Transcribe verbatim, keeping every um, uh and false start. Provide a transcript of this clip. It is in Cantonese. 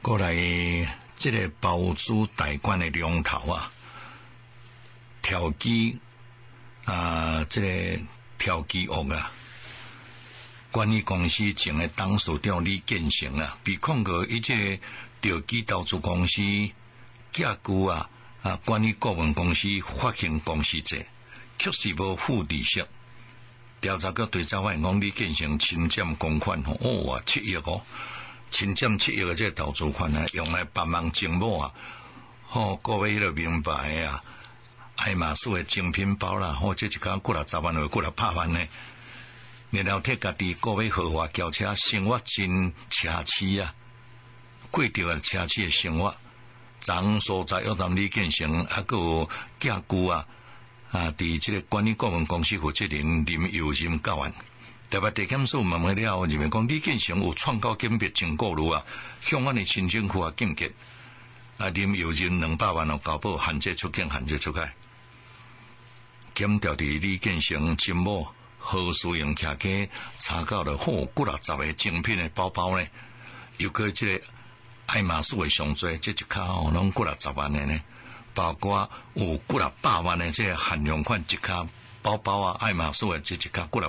过来，这个包租代管的龙头啊，挑机啊，这个挑机屋啊，管理公司前的董事长李建成啊，被控告一切挑机投资公司架构啊啊，管理顾问公司发行公司债，确实无付利息。调查局对查发现讲，李建成侵占公款哦啊七亿哦。侵占七亿的这个投资款啊，用来帮忙精某啊，吼、哦，各位迄个名牌啊，爱马仕的精品包啦，吼、哦，这一家过来十万或过来百万呢。然后替家己各位豪华轿车生活真奢侈啊，过着啊奢侈的生活。张所在要谈李建成，还个有架构啊啊，伫这个管理顾问公司负责人林友仁教员。特别地检署慢慢了后，认为讲李建成有创造鉴别证顾虑啊，向阮的新政府啊检举啊，林友仁两百万哦交保限制出境，限制出海。检调伫李建成金某何书用徛起查到了好几六十个精品的包包呢，又个这个爱马仕的上最，这一卡哦拢几六十万的呢，包括有几六百万的这个限量款一卡包包啊，爱马仕的这一卡几六